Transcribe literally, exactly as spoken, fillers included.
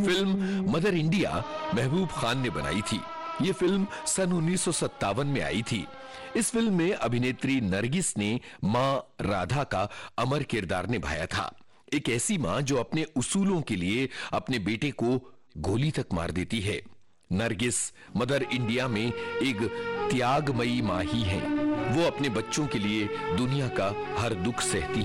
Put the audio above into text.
Film mother India Mehboob Khan ने बनाई थी। ये फिल्म सन उन्नीस सौ सत्तावन में आई थी। इस फिल्म में अभिनेत्री नरगिस ने मां राधा का अमर किरदार निभाया था। एक ऐसी मां जो अपने उसूलों के लिए अपने बेटे को गोली तक मार देती है। नरगिस मदर इंडिया में एक त्यागमयी मां ही है। वो अपने बच्चों के लिए दुनिया का हर दुख सहती